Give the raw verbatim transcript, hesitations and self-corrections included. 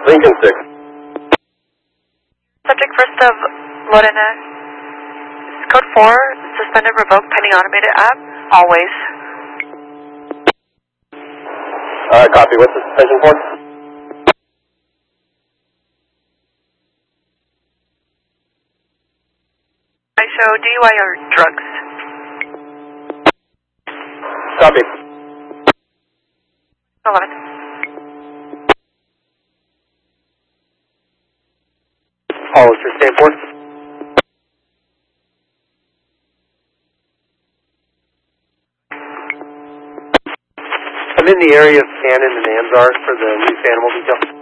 Lincoln six. Subject first of Lorena. Code four, suspended, revoked, pending automated app, always. Uh, copy. What's the suspension for? I show D U I or drugs. Copy. eleven. Hollister, stand for. I'm in the area of Cannon and Anzar for the loose animal detail.